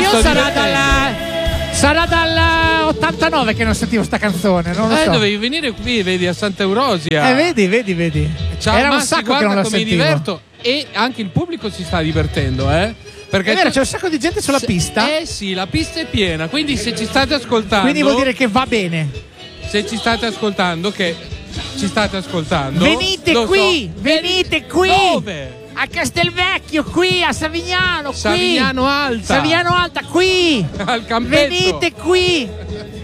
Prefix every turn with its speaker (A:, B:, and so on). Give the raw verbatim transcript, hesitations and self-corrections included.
A: sto
B: sarà
A: divertendo.
B: dalla sarà dal ottantanove che non sentivo sta canzone, non lo
A: Eh,
B: so.
A: dovevi venire qui, vedi, a Sant'Eurosia.
B: Eh, vedi, vedi, vedi.
A: Ciao,
B: Era un
A: Massi,
B: sacco che
A: guarda
B: non la
A: come mi
B: sentivo.
A: diverto. E anche il pubblico si sta divertendo, eh? Perché
B: È vero,
A: tu-
B: c'è un sacco di gente sulla
A: se-
B: pista.
A: Eh sì, la pista è piena. Quindi se ci state ascoltando.
B: Quindi vuol dire che va bene.
A: Se ci state ascoltando, che ci state ascoltando.
B: Venite
A: lo
B: qui,
A: so.
B: venite qui.
A: Dove?
B: A Castelvecchio, qui a Savignano, qui.
A: Savignano Alta.
B: Savignano Alta, qui.
A: Al campetto.
B: Venite qui.